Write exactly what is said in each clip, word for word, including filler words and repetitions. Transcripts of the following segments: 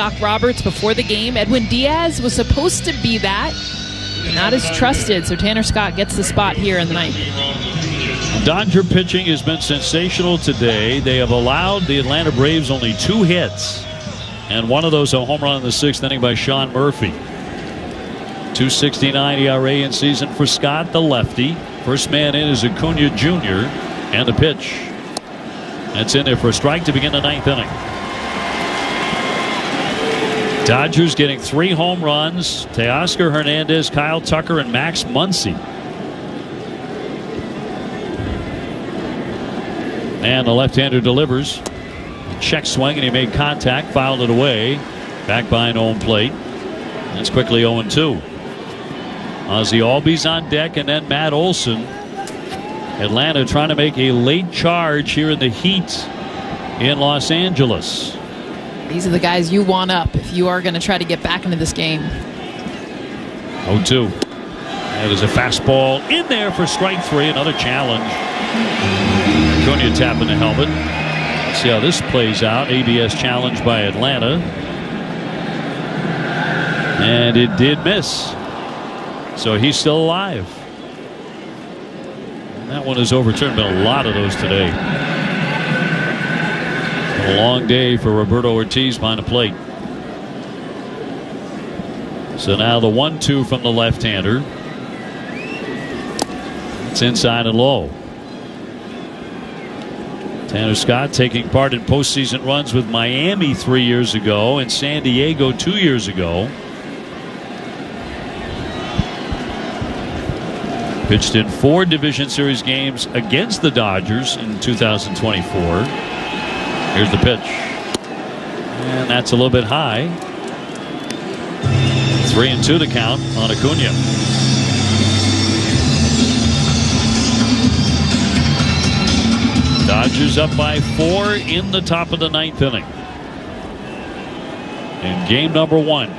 Jock Roberts before the game. Edwin Diaz was supposed to be that. Not as trusted, so Tanner Scott gets the spot here in the ninth. Dodger pitching has been sensational today. They have allowed the Atlanta Braves only two hits, and one of those a home run in the sixth inning by Sean Murphy. two sixty-nine E R A in season for Scott, the lefty. First man in is Acuna Junior And the pitch. That's in there for a strike to begin the ninth inning. Dodgers getting three home runs. Teoscar Hernandez, Kyle Tucker, and Max Muncy. And the left-hander delivers. Check swing, and he made contact, fouled it away. Back by an home plate. That's quickly oh and two. Ozzie Albies on deck, and then Matt Olson. Atlanta trying to make a late charge here in the heat in Los Angeles. These are the guys you want up if you are going to try to get back into this game. oh two. That is a fastball in there for strike three. Another challenge. Acuna tapping the helmet. Let's see how this plays out. A B S challenge by Atlanta. And it did miss. So he's still alive. And that one is overturned. Been a lot of those today. A long day for Roberto Ortiz behind the plate. So now the one two from the left-hander. It's inside and low. Tanner Scott taking part in postseason runs with Miami three years ago and San Diego two years ago. Pitched in four Division Series games against the Dodgers in two thousand twenty-four. Here's the pitch. And that's a little bit high. Three and two to count on Acuna. Dodgers up by four in the top of the ninth inning. In game number one.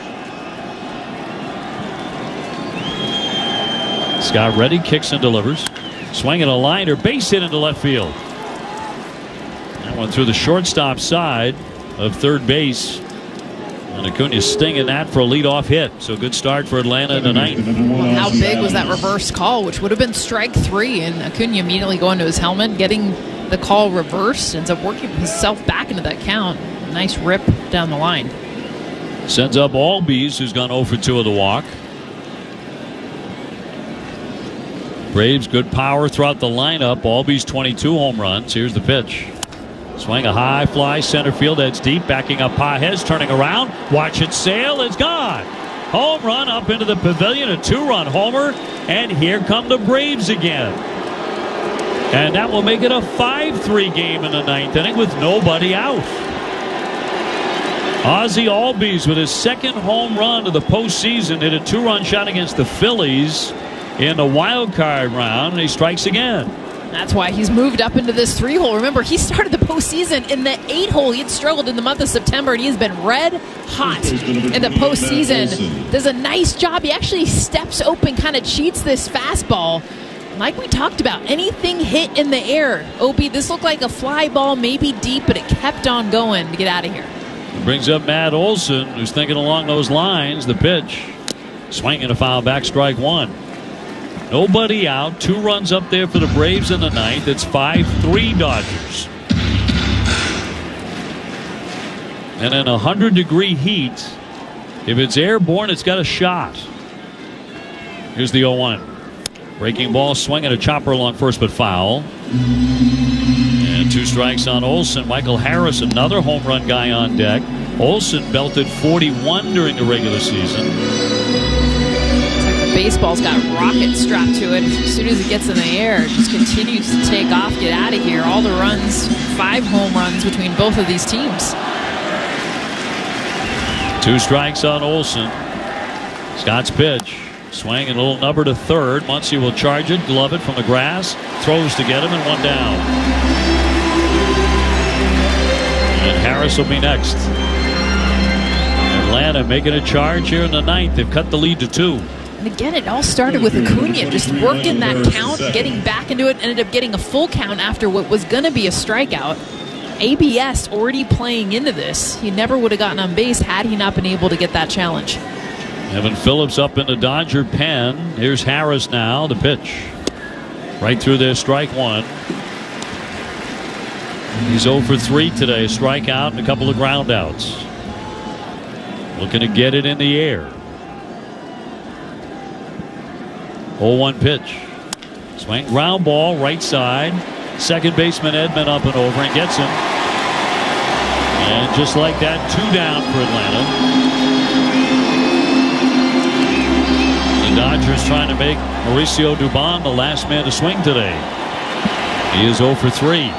Scott ready, kicks and delivers. Swinging a liner, base hit into left field. That one through the shortstop side of third base. And Acuna stinging that for a leadoff hit. So good start for Atlanta in the ninth. Well, how big was that reverse call, which would have been strike three, and Acuna immediately going to his helmet, getting the call reversed, ends up working himself back into that count. Nice rip down the line. Sends up Albies, who's gone oh for two of the walk. Braves good power throughout the lineup. Albies twenty-two home runs. Here's the pitch. Swing a high fly center field. That's deep. Backing up Pages. Turning around. Watch it sail. It's gone. Home run up into the pavilion. A two-run homer. And here come the Braves again. And that will make it a five three game in the ninth inning with nobody out. Ozzie Albies with his second home run of the postseason. Hit a two-run shot against the Phillies in the wild card round. And he strikes again. That's why he's moved up into this three hole. Remember, he started the postseason in the eight hole. He had struggled in the month of September, and he has been red hot in the postseason. Does a nice job. He actually steps open, kind of cheats this fastball. Like we talked about, anything hit in the air. Opie, this looked like a fly ball, maybe deep, but it kept on going to get out of here. Brings up Matt Olson, who's thinking along those lines. The pitch. Swinging a foul back, strike one. Nobody out. Two runs up there for the Braves in the ninth. It's five three Dodgers. And in a one hundred degree heat, if it's airborne, it's got a shot. Here's the oh one. Breaking ball, swinging a chopper along first, but foul. And two strikes on Olson. Michael Harris, another home run guy on deck. Olson belted forty-one during the regular season. Baseball's got rocket strapped to it. As soon as it gets in the air, it just continues to take off, get out of here. All the runs, five home runs between both of these teams. Two strikes on Olson. Scott's pitch. Swing and a little number to third. Muncy will charge it, glove it from the grass. Throws to get him, and one down. And Harris will be next. Atlanta making a charge here in the ninth. They've cut the lead to two. And again, it all started with Acuna just working that count, getting back into it, ended up getting a full count after what was going to be a strikeout. A B S already playing into this. He never would have gotten on base had he not been able to get that challenge. Evan Phillips up in the Dodger pen. Here's Harris now, the pitch. Right through there, strike one. He's oh for three today, strikeout and a couple of ground outs. Looking to get it in the air. oh one pitch. Swing, ground ball, right side. Second baseman Edman up and over and gets him. And just like that, two down for Atlanta. The Dodgers trying to make Mauricio Dubon the last man to swing today. He is oh for three.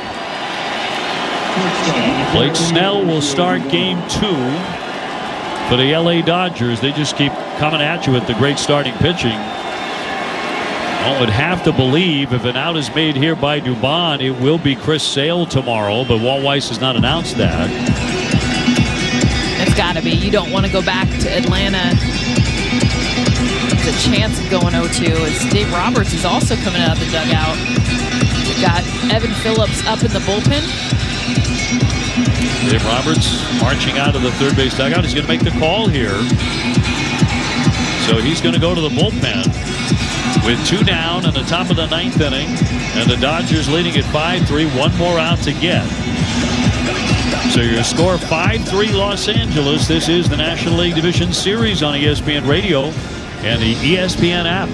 Blake Snell will start game two for the L A Dodgers. They just keep coming at you with the great starting pitching. One would have to believe if an out is made here by Dubon, it will be Chris Sale tomorrow, but Walt Weiss has not announced that. It's got to be. You don't want to go back to Atlanta. The chance of going oh two is Dave Roberts is also coming out of the dugout. We've got Evan Phillips up in the bullpen. Dave Roberts marching out of the third base dugout. He's going to make the call here. So he's going to go to the bullpen with two down in the top of the ninth inning. And the Dodgers leading at five three. One more out to get. So your score five three Los Angeles. This is the National League Division Series on E S P N Radio and the E S P N app.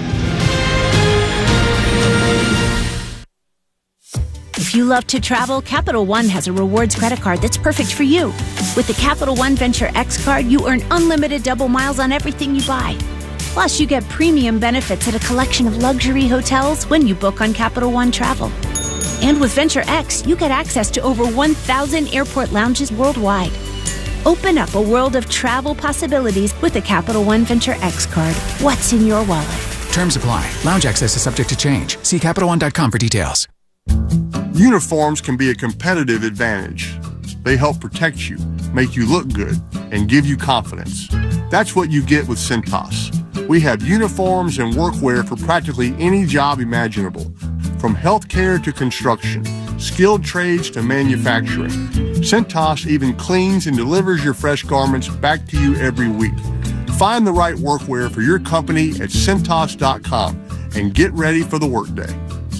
If you love to travel, Capital One has a rewards credit card that's perfect for you. With the Capital One Venture X card, you earn unlimited double miles on everything you buy. Plus, you get premium benefits at a collection of luxury hotels when you book on Capital One Travel. And with Venture X, you get access to over one thousand airport lounges worldwide. Open up a world of travel possibilities with the Capital One Venture X card. What's in your wallet? Terms apply. Lounge access is subject to change. See Capital One dot com for details. Uniforms can be a competitive advantage. They help protect you, make you look good, and give you confidence. That's what you get with Cintas. We have uniforms and workwear for practically any job imaginable, from healthcare to construction, skilled trades to manufacturing. Cintas even cleans and delivers your fresh garments back to you every week. Find the right workwear for your company at Cintas dot com and get ready for the workday.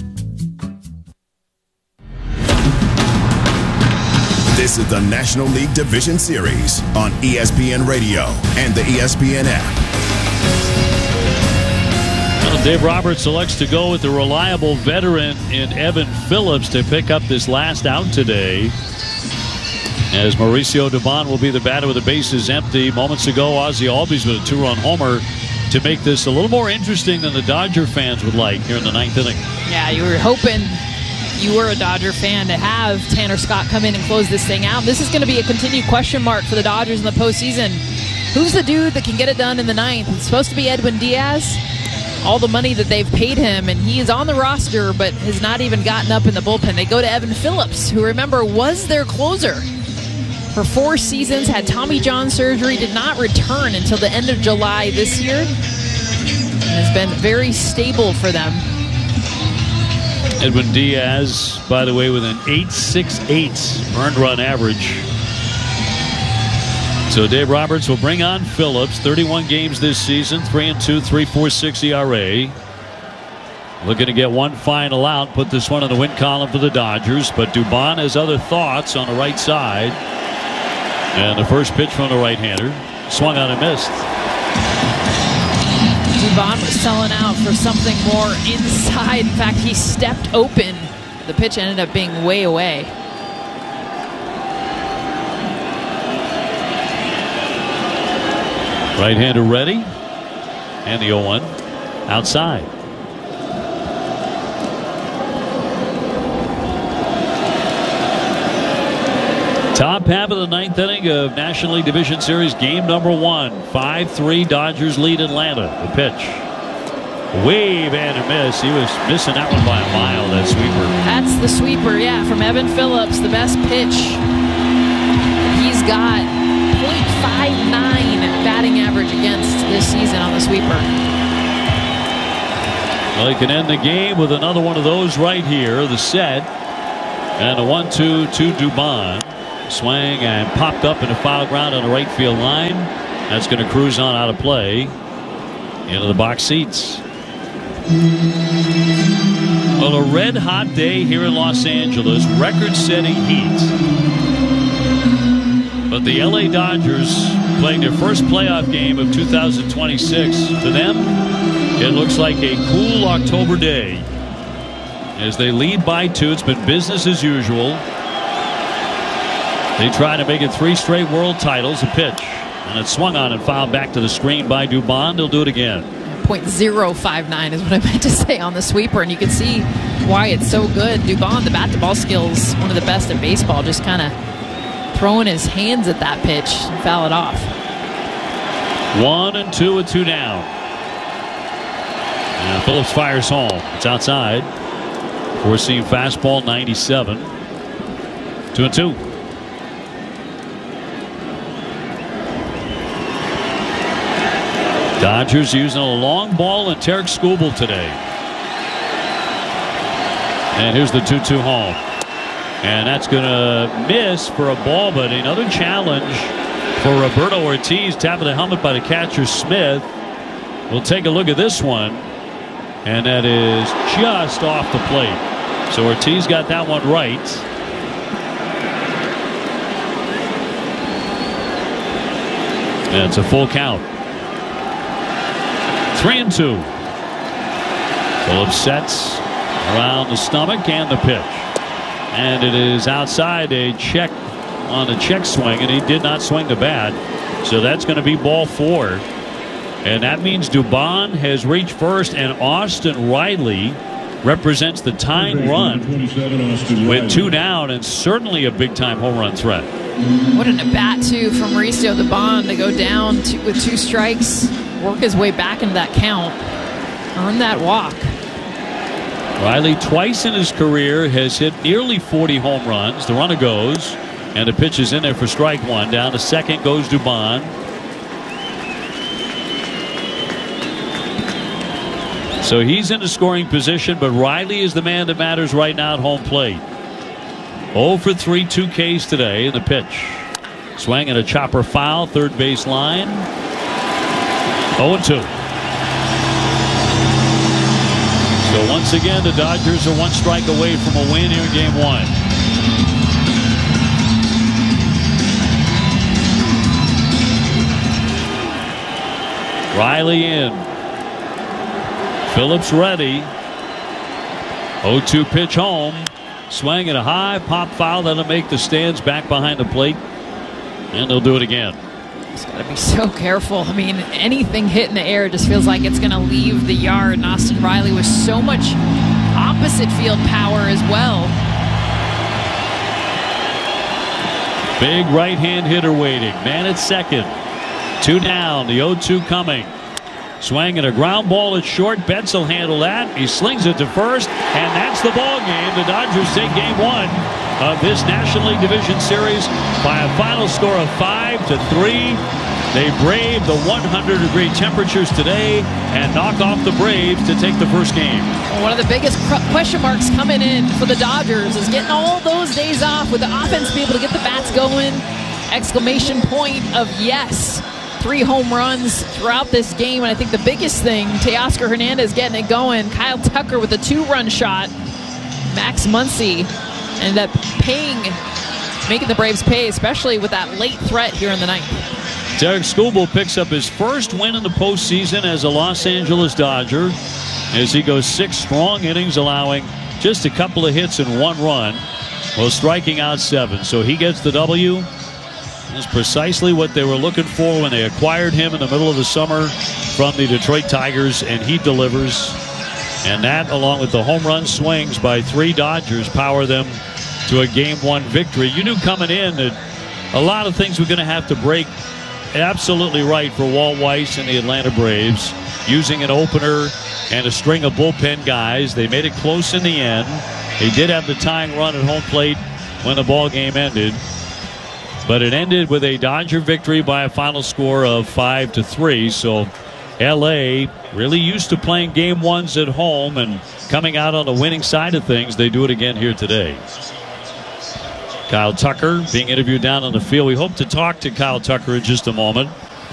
This is the National League Division Series on E S P N Radio and the E S P N app. Well, Dave Roberts selects to go with the reliable veteran in Evan Phillips to pick up this last out today, as Mauricio Dubon will be the batter with the bases empty. Moments ago, Ozzie Albies with a two-run homer to make this a little more interesting than the Dodger fans would like here in the ninth inning. Yeah, you were hoping, you were a Dodger fan, to have Tanner Scott come in and close this thing out. This is going to be a continued question mark for the Dodgers in the postseason. Who's the dude that can get it done in the ninth? It's supposed to be Edwin Diaz. All the money that they've paid him, and he is on the roster but has not even gotten up in the bullpen. They go to Evan Phillips, who, remember, was their closer for four seasons, had Tommy John surgery, did not return until the end of July this year, and has been very stable for them. Edwin Diaz, by the way, with an eight point six eight earned run average. So Dave Roberts will bring on Phillips. thirty-one games this season, three and two, three point four six E R A. Looking to get one final out, put this one in the win column for the Dodgers. But Dubon has other thoughts on the right side. And the first pitch from the right-hander, swung on and missed. Dubon was selling out for something more inside. In fact, he stepped open. The pitch ended up being way away. Right-hander ready. And the oh one outside. Top half of the ninth inning of National League Division Series game number one. five three Dodgers lead Atlanta. The pitch. Wave and a miss. He was missing that one by a mile, that sweeper. That's the sweeper, yeah, from Evan Phillips. The best pitch he's got. point five nine batting average against this season on the sweeper. Well, he can end the game with another one of those right here. The set. And a one two to Dubon. Swing and popped up in the foul ground on the right field line. That's going to cruise on out of play into the box seats. Well, a red hot day here in Los Angeles, record-setting heat. But the L A Dodgers playing their first playoff game of two thousand twenty-six. To them, it looks like a cool October day. As they lead by two, it's been business as usual. They try to make it three straight world titles. A pitch. And it's swung on and fouled back to the screen by Dubon. They'll do it again. point oh five nine is what I meant to say on the sweeper, and you can see why it's so good. Dubon, the bat-to-ball skills, one of the best in baseball, just kind of throwing his hands at that pitch and foul it off. One and two with two down. And Phillips fires home. It's outside. Four-seam fastball, ninety-seven. Two and two. Dodgers using a long ball and Tarek Skubal today. And here's the two two home. And that's going to miss for a ball, but another challenge for Roberto Ortiz. Tapping the helmet by the catcher, Smith. We'll take a look at this one. And that is just off the plate. So Ortiz got that one right. And it's a full count. Three and two. Phillips sets around the stomach and the pitch. And it is outside, a check on a check swing, and he did not swing the bat. So that's going to be ball four. And that means Dubon has reached first, and Austin Riley represents the tying run with two down, and certainly a big-time home run threat. What an at-bat, too, from Mauricio Dubon to go down to, with two strikes, work his way back into that count, earn that walk. Riley twice in his career has hit nearly forty home runs. The runner goes, and the pitch is in there for strike one. Down to second goes Dubon. So he's in the scoring position, but Riley is the man that matters right now at home plate. oh for three, two Ks today in the pitch. Swing and a chopper foul, third base line. oh and two. So once again, the Dodgers are one strike away from a win here in game one. Riley in. Phillips ready. oh two pitch home. Swing and a high pop foul that'll make the stands back behind the plate. And they'll do it again. He's got to be so careful. I mean, anything hit in the air just feels like it's going to leave the yard. And Austin Riley with so much opposite field power as well. Big right-hand hitter waiting. Man at second. Two down. The oh two coming. Swing and a ground ball at short. Betts will handle that. He slings it to first, and that's the ball game. The Dodgers take game one of this National League Division Series by a final score of five to three. They brave the one hundred degree temperatures today and knock off the Braves to take the first game. One of the biggest question marks coming in for the Dodgers is getting all those days off with the offense, be able to get the bats going. Exclamation point of yes. Three home runs throughout this game, and I think the biggest thing, Teoscar Hernandez getting it going. Kyle Tucker with a two-run shot. Max Muncy ended up paying, making the Braves pay, especially with that late threat here in the ninth. Tarek Skubal picks up his first win in the postseason as a Los Angeles Dodger as he goes six strong innings, allowing just a couple of hits and one run while striking out seven. So he gets the W. That's precisely what they were looking for when they acquired him in the middle of the summer from the Detroit Tigers, and he delivers. And that, along with the home run swings by three Dodgers, power them to a game one victory. You knew coming in that a lot of things were going to have to break absolutely right for Walt Weiss and the Atlanta Braves, using an opener and a string of bullpen guys. They made it close in the end. They did have the tying run at home plate when the ball game ended. But it ended with a Dodger victory by a final score of five to three. So L A really used to playing game ones at home and coming out on the winning side of things. They do it again here today. Kyle Tucker being interviewed down on the field. We hope to talk to Kyle Tucker in just a moment.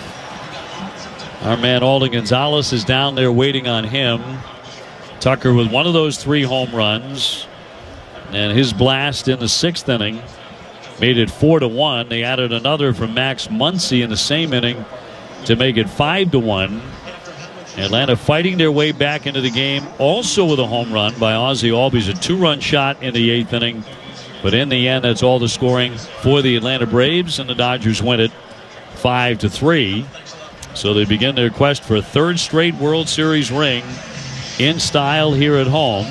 Our man Alden Gonzalez is down there waiting on him. Tucker with one of those three home runs. And his blast in the sixth inning made it four to one. They added another from Max Muncy in the same inning to make it five to one. Atlanta fighting their way back into the game, also with a home run by Ozzie Albies, a two-run shot in the eighth inning. But in the end, that's all the scoring for the Atlanta Braves, and the Dodgers win it five to three. So they begin their quest for a third straight World Series ring in style here at home.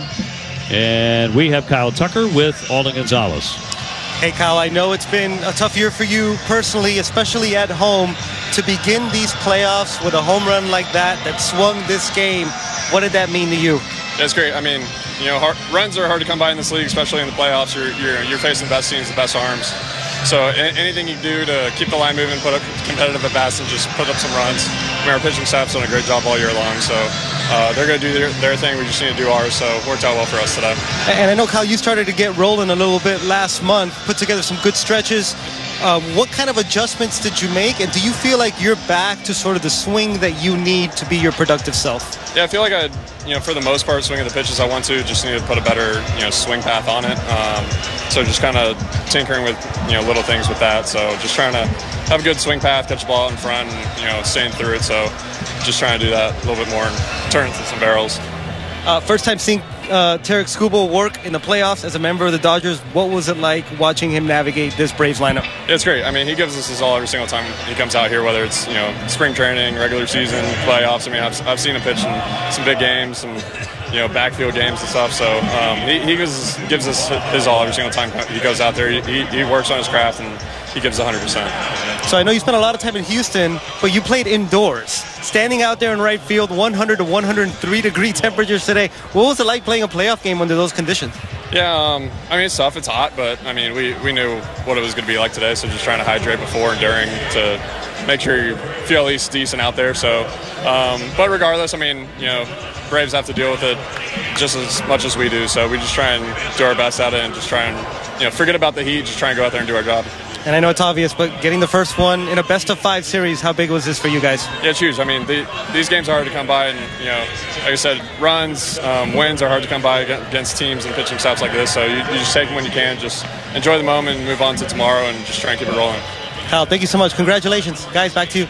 And we have Kyle Tucker with Alden Gonzalez. Hey, Kyle, I know it's been a tough year for you personally, especially at home. To begin these playoffs with a home run like that that swung this game, what did that mean to you? That's great. I mean, you know, hard, runs are hard to come by in this league, especially in the playoffs. You're, you're, you're facing the best teams, the best arms. So anything you do to keep the line moving, put up competitive at bats, and just put up some runs. I mean, our pitching staff's done a great job all year long, so uh, they're going to do their, their thing. We just need to do ours, so it worked out well for us today. And I know, Kyle, you started to get rolling a little bit last month, put together some good stretches. Um, what kind of adjustments did you make, and do you feel like you're back to sort of the swing that you need to be your productive self? Yeah, I feel like I, you know, for the most part, swinging the pitches I want to, just need to put a better, you know, swing path on it. Um, so just kind of tinkering with, you know, little things with that. So just trying to have a good swing path, catch the ball out in front, and, you know, staying through it. So just trying to do that a little bit more and turn it to some barrels. Uh, first time seeing uh, Tarik Skubal work in the playoffs as a member of the Dodgers. What was it like watching him navigate this Braves lineup? It's great. I mean, he gives us his all every single time he comes out here, whether it's, you know, spring training, regular season, playoffs. I mean, I've, I've seen him pitch in some big games, some, you know, backfield games and stuff. So um, he, he gives, gives us his all every single time he goes out there. He, he works on his craft, and he gives one hundred percent. So I know you spent a lot of time in Houston, but you played indoors. Standing out there in right field, one hundred to one hundred three degree temperatures today. What was it like playing a playoff game under those conditions? Yeah, um, I mean, it's tough. It's hot, but, I mean, we, we knew what it was going to be like today, so just trying to hydrate before and during to make sure you feel at least decent out there. So, um, but regardless, I mean, you know, Braves have to deal with it just as much as we do, so we just try and do our best at it and just try and, you know, forget about the heat, just try and go out there and do our job. And I know it's obvious, but getting the first one in a best-of-five series, how big was this for you guys? Yeah, it's huge. I mean, the, these games are hard to come by, and, you know, like I said, runs, um, wins are hard to come by against teams and pitching staffs like this, so you, you just take them when you can, just enjoy the moment and move on to tomorrow and just try and keep it rolling. Kyle, thank you so much. Congratulations. Guys, back to you.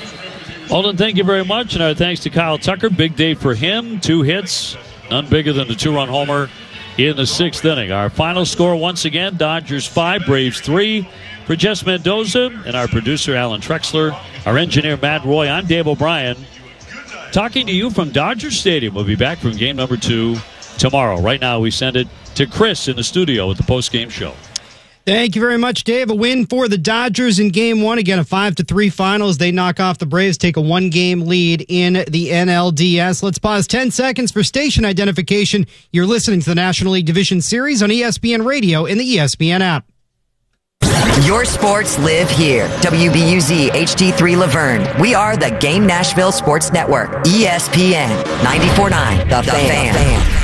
Alden, thank you very much, and our thanks to Kyle Tucker. Big day for him. Two hits, none bigger than the two-run homer in the sixth inning. Our final score, once again, Dodgers five, Braves three. For Jess Mendoza and our producer, Alan Trexler, our engineer, Matt Roy, I'm Dave O'Brien. Talking to you from Dodger Stadium. We'll be back from game number two tomorrow. Right now, we send it to Chris in the studio with the post-game show. Thank you very much, Dave. A win for the Dodgers in game one. Again, a five to three final as they knock off the Braves, take a one-game lead in the N L D S. Let's pause ten seconds for station identification. You're listening to the National League Division Series on E S P N Radio and the E S P N app. Your sports live here. W B U Z H D three Laverne. We are the Game Nashville Sports Network. E S P N ninety-four point nine. The, the Fan. Fan.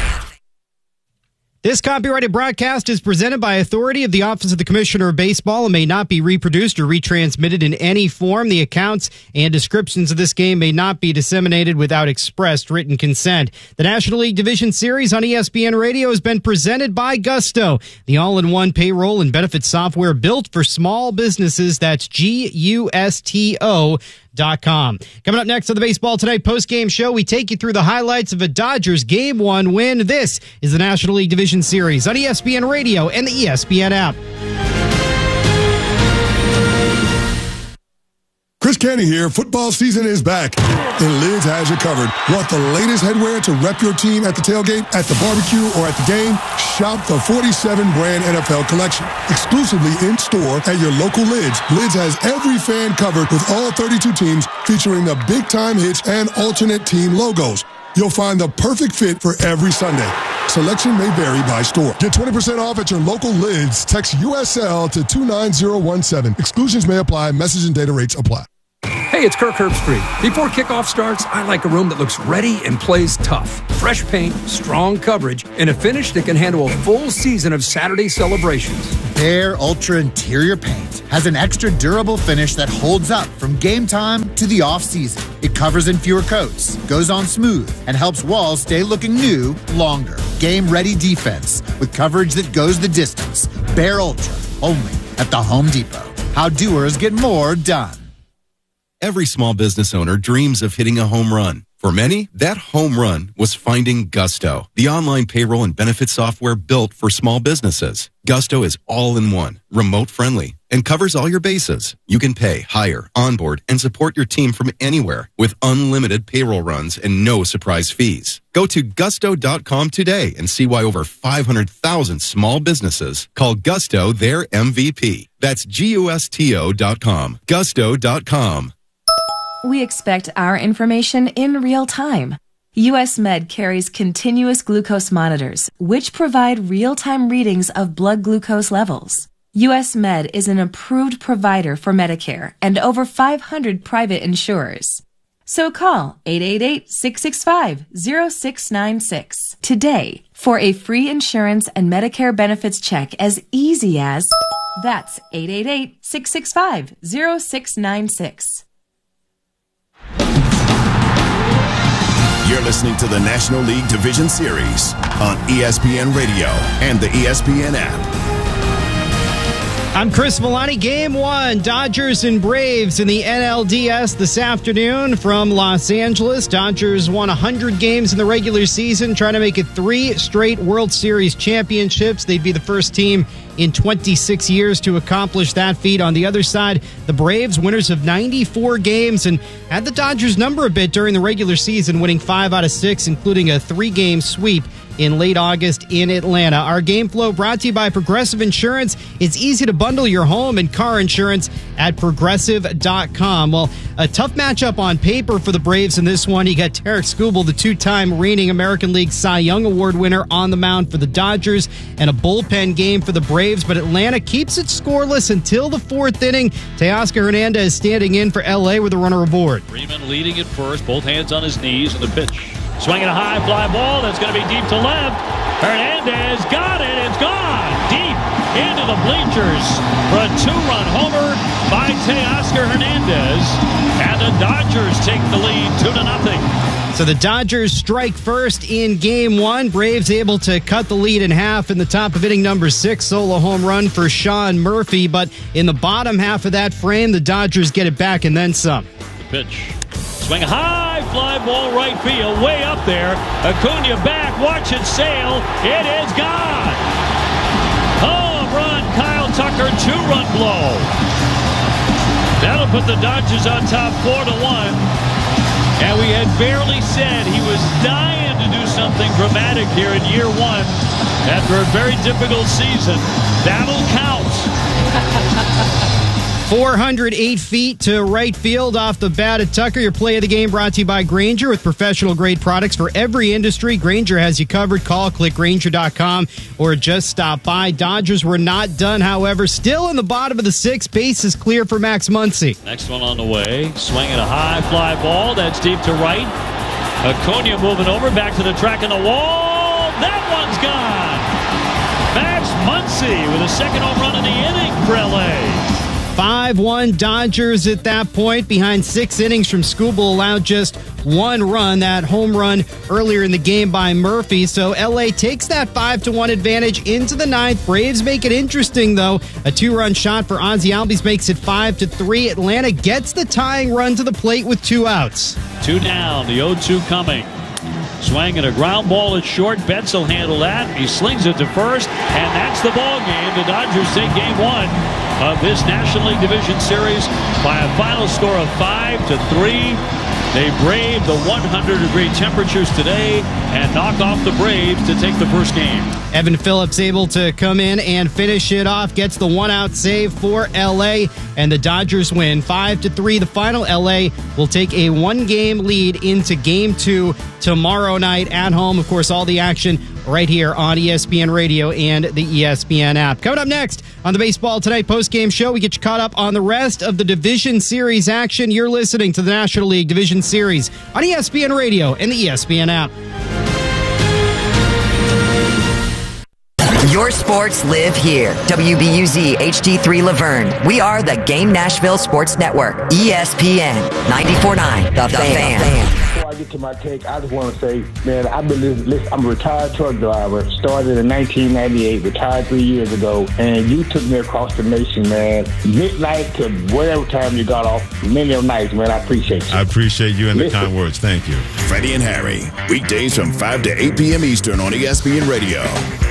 This copyrighted broadcast is presented by authority of the Office of the Commissioner of Baseball and may not be reproduced or retransmitted in any form. The accounts and descriptions of this game may not be disseminated without expressed written consent. The National League Division Series on E S P N Radio has been presented by Gusto, the all-in-one payroll and benefits software built for small businesses. That's G U S T O Dot com. Coming up next on the Baseball Tonight post-game show, we take you through the highlights of a Dodgers Game one win. This is the National League Division Series on E S P N Radio and the E S P N app. Chris Canty here. Football season is back, and Lids has you covered. Want the latest headwear to rep your team at the tailgate, at the barbecue, or at the game? Shop the forty-seven brand N F L collection. Exclusively in-store at your local Lids. Lids has every fan covered with all thirty-two teams featuring the big-time hits and alternate team logos. You'll find the perfect fit for every Sunday. Selection may vary by store. Get twenty percent off at your local Lids. Text U S L to two nine zero one seven. Exclusions may apply. Message and data rates apply. Hey, it's Kirk Herbstreit. Before kickoff starts, I like a room that looks ready and plays tough. Fresh paint, strong coverage, and a finish that can handle a full season of Saturday celebrations. Behr Ultra Interior Paint has an extra durable finish that holds up from game time to the off-season. It covers in fewer coats, goes on smooth, and helps walls stay looking new longer. Game-ready defense with coverage that goes the distance. Behr Ultra, only at the Home Depot. How doers get more done. Every small business owner dreams of hitting a home run. For many, that home run was finding Gusto, the online payroll and benefit software built for small businesses. Gusto is all-in-one, remote-friendly, and covers all your bases. You can pay, hire, onboard, and support your team from anywhere with unlimited payroll runs and no surprise fees. Go to gusto dot com today and see why over five hundred thousand small businesses call Gusto their M V P. That's G U S T O dot com. gusto dot com. We expect our information in real time. U S Med carries continuous glucose monitors, which provide real-time readings of blood glucose levels. U S Med is an approved provider for Medicare and over five hundred private insurers. So call eight eight eight, six six five, zero six nine six today for a free insurance and Medicare benefits check as easy as that's eight eight eight, six six five, zero six nine six. You're listening to the National League Division Series on E S P N Radio and the E S P N app. I'm Chris Milani. Game one, Dodgers and Braves in the N L D S this afternoon from Los Angeles. Dodgers won one hundred games in the regular season, trying to make it three straight World Series championships. They'd be the first team in twenty-six years to accomplish that feat. On the other side, the Braves, winners of ninety-four games, and had the Dodgers number a bit during the regular season, winning five out of six, including a three-game sweep in late August in Atlanta. Our game flow brought to you by Progressive Insurance. It's easy to bundle your home and car insurance at progressive dot com. Well, a tough matchup on paper for the Braves in this one. You got Tarik Skubal, the two-time reigning American League Cy Young Award winner, on the mound for the Dodgers, and a bullpen game for the Braves. But Atlanta keeps it scoreless until the fourth inning. Teoscar Hernandez standing in for L A with a runner aboard. Freeman leading at first, both hands on his knees, and the pitch. Swinging a high fly ball that's going to be deep to left. Hernandez got it. It's gone deep into the bleachers for a two-run homer by Teoscar Hernandez. And the Dodgers take the lead two to nothing. So the Dodgers strike first in game one. Braves able to cut the lead in half in the top of inning number six. Solo home run for Sean Murphy. But in the bottom half of that frame, the Dodgers get it back and then some. The pitch. Swing a high fly ball right field, way up there. Acuna back, watch it sail. It is gone. Home run, Kyle Tucker, two-run blow. That'll put the Dodgers on top four to one. And we had barely said he was dying to do something dramatic here in year one after a very difficult season. That'll count. four hundred eight feet to right field off the bat of Tucker. Your play of the game brought to you by Grainger, with professional grade products for every industry. Grainger has you covered. Call, click Grainger dot com, or just stop by. Dodgers were not done, however. Still in the bottom of the sixth. Base is clear for Max Muncy. Next one on the way. Swinging a high fly ball. That's deep to right. Acuna moving over. Back to the track in the wall. That one's gone. Max Muncy with a second home run in the inning for L A. five one Dodgers at that point, behind six innings from Skubal, allowed just one run, that home run earlier in the game by Murphy. So L A takes that five to one advantage into the ninth. Braves make it interesting, though. A two-run shot for Ozzie Albies makes it five to three. Atlanta gets the tying run to the plate with two outs. Two down, the oh two coming. Swinging a ground ball at short. Betts will handle that. He slings it to first, and that's the ball game. The Dodgers take game one of this National League Division Series by a final score of five to three. They brave the one hundred degree temperatures today and knock off the Braves to take the first game. Evan Phillips able to come in and finish it off, gets the one-out save for L A, and the Dodgers win five to three. The final. L A will take a one-game lead into Game two tomorrow night at home. Of course, all the action right here on E S P N Radio and the E S P N app. Coming up next on the Baseball Tonight post-game show, we get you caught up on the rest of the Division Series action. You're listening to the National League Division Series on E S P N Radio and the E S P N app. Your sports live here. W B U Z H D three Laverne. We are the Game Nashville Sports Network. E S P N ninety-four point nine. The, the Fan. fan. Before I get to my take, I just want to say, man, I've been listening. I'm a retired truck driver. Started in nineteen ninety-eight. Retired three years ago, and you took me across the nation, man. Midnight to whatever time you got off. Many of nights, man. I appreciate you. I appreciate you and the Listen. kind words. Thank you. Freddie and Harry, weekdays from five to eight p.m. Eastern on E S P N Radio.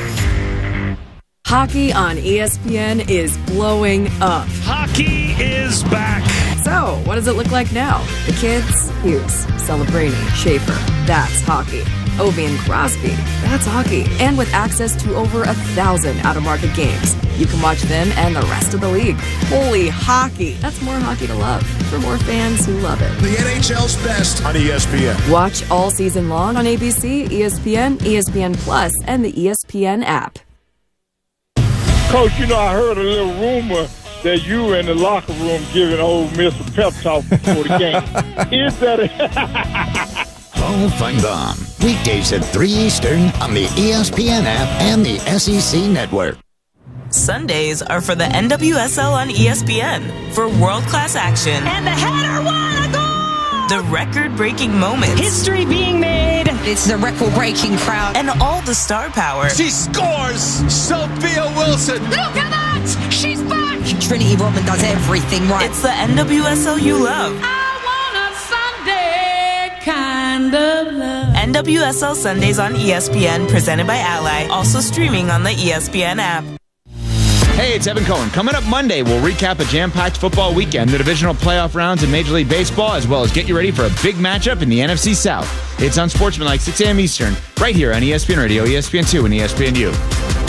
Hockey on E S P N is blowing up. Hockey is back. So, what does it look like now? The kids? Hughes, Celebrini, Schaefer. That's hockey. Ovi and Crosby. That's hockey. And with access to over a thousand out-of-market games, you can watch them and the rest of the league. Holy hockey. That's more hockey to love for more fans who love it. The N H L's best on E S P N. Watch all season long on A B C, E S P N, E S P N Plus, and the E S P N app. Coach, you know, I heard a little rumor that you were in the locker room giving old Miss a pep talk before the game. Is that a... Paul Feinbaum, weekdays at three Eastern on the E S P N app and the S E C Network. Sundays are for the N W S L on E S P N for world-class action. And the header won a goal! The record-breaking moments. History being made. It's the record-breaking crowd. And all the star power. She scores! Sophia Wilson! Look at that! She's back! Trinity Rodman does everything right. It's the N W S L you love. I want a Sunday kind of love. N W S L Sundays on E S P N, presented by Ally. Also streaming on the E S P N app. Hey, it's Evan Cohen. Coming up Monday, we'll recap a jam-packed football weekend, the divisional playoff rounds in Major League Baseball, as well as get you ready for a big matchup in the N F C South. It's Unsportsmanlike, six a.m. Eastern, right here on E S P N Radio, E S P N two, and E S P N U.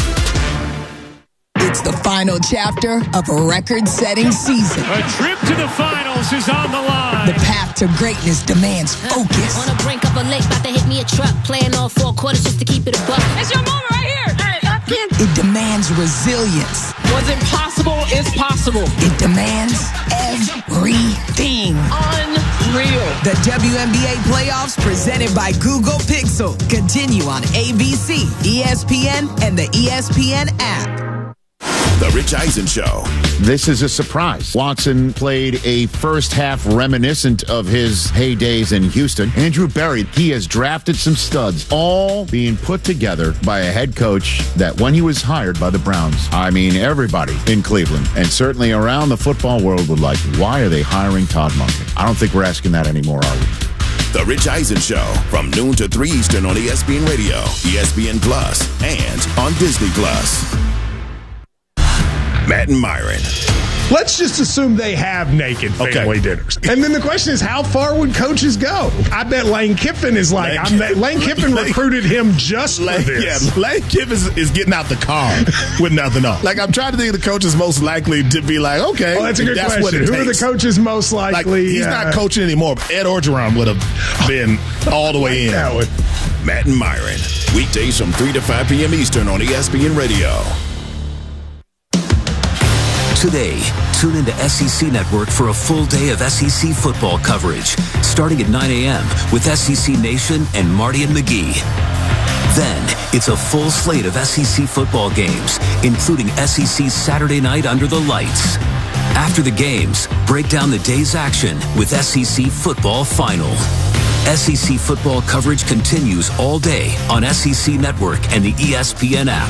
It's the final chapter of a record-setting season. A trip to the finals is on the line. The path to greatness demands focus. On the brink of a lake, about to hit me a truck, playing all four quarters just to keep it a buck. It's your moment right here. Hey, I can't. It demands resilience. What's impossible is possible. It demands everything. Unreal. The W N B A playoffs presented by Google Pixel continue on A B C, E S P N, and the E S P N app. The Rich Eisen Show. This is a surprise. Watson played a first half reminiscent of his heydays in Houston. Andrew Berry, he has drafted some studs, all being put together by a head coach that when he was hired by the Browns, I mean, everybody in Cleveland and certainly around the football world would like, why are they hiring Todd Monken? I don't think we're asking that anymore, are we? The Rich Eisen Show from noon to three Eastern on E S P N Radio, E S P N Plus, and on Disney Plus. Matt and Myron. Let's just assume they have naked family okay. dinners. And then the question is, how far would coaches go? I bet Lane Kiffin is like, Lane, I'm that, Lane Kiffin Lane, recruited him just Lane, for this. Yeah, Lane Kiffin is, is getting out the car with nothing on. Like, I'm trying to think of the coaches most likely to be like, okay. Well, that's a good that's question. Who takes. are the coaches most likely? Like, he's uh, not coaching anymore. Ed Orgeron would have been all the way in. Matt and Myron. Weekdays from three to five p.m. Eastern on E S P N Radio. Today, tune into S E C Network for a full day of S E C football coverage, starting at nine a.m. with S E C Nation and Marty and McGee. Then, it's a full slate of S E C football games, including S E C Saturday Night Under the Lights. After the games, break down the day's action with S E C Football Final. S E C football coverage continues all day on S E C Network and the E S P N app.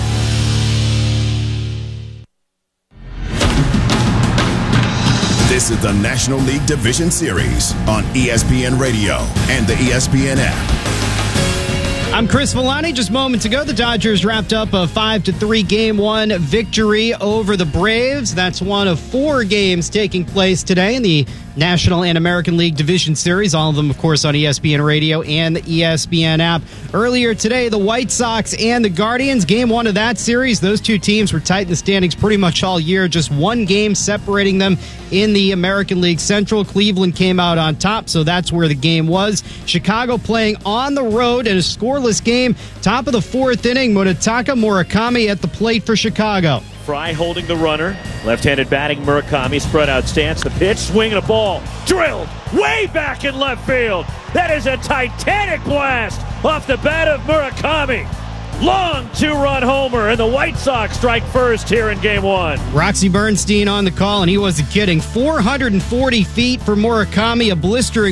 This is the National League Division Series on E S P N Radio and the E S P N app. I'm Chris Villani. Just moments ago, the Dodgers wrapped up a five to three game one victory over the Braves. That's one of four games taking place today in the National and American League Division Series. All of them, of course, on E S P N Radio and the E S P N app. Earlier today, the White Sox and the Guardians, game one of that series. Those two teams were tight in the standings pretty much all year. Just one game separating them in the American League Central. Cleveland came out on top, so that's where the game was. Chicago playing on the road in a scoreless game. Top of the fourth inning, Munetaka Murakami at the plate for Chicago. Fry holding the runner. Left-handed batting Murakami, spread out stance. The pitch, swinging a ball. Drilled way back in left field. That is a titanic blast off the bat of Murakami. Long two-run homer, and the White Sox strike first here in Game One. Roxy Bernstein on the call, and he wasn't kidding. four hundred forty feet for Murakami, a blistering